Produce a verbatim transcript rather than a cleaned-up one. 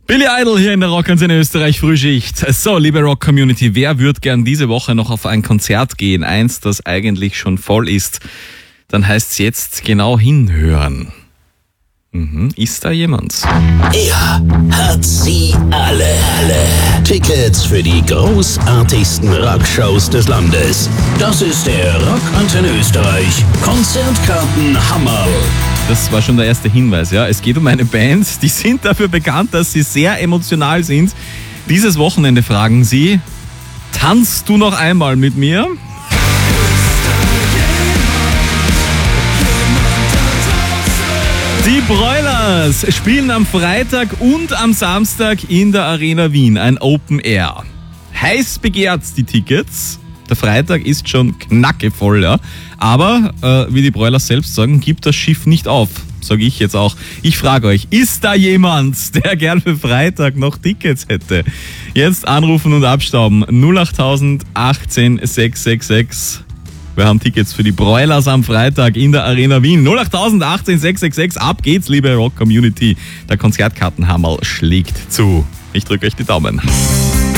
Billy Idol hier in der Rockantenne Österreich Frühschicht. So, liebe Rock-Community, wer würde gern diese Woche noch auf ein Konzert gehen? Eins, das eigentlich schon voll ist. Dann heißt's jetzt genau hinhören. Mhm. Ist da jemand? Er hat sie alle. alle. Tickets für die großartigsten Rockshows des Landes. Das ist der Rockantenne Österreich Konzertkartenhammer. Das war schon der erste Hinweis, ja. Es geht um eine Band, die sind dafür bekannt, dass sie sehr emotional sind. Dieses Wochenende fragen sie, tanzt du noch einmal mit mir? Die Broilers spielen am Freitag und am Samstag in der Arena Wien, ein Open Air. Heiß begehrt die Tickets. Der Freitag ist schon knackevoll, ja. Aber, äh, wie die Broilers selbst sagen, gibt das Schiff nicht auf. Sage ich jetzt auch. Ich frage euch, ist da jemand, der gern für Freitag noch Tickets hätte? Jetzt anrufen und abstauben. null acht null acht eins null sechs sechs sechs. Wir haben Tickets für die Broilers am Freitag in der Arena Wien. null acht null acht eins null sechs sechs sechs. Ab geht's, liebe Rock-Community. Der Konzertkartenhammer schlägt zu. Ich drücke euch die Daumen.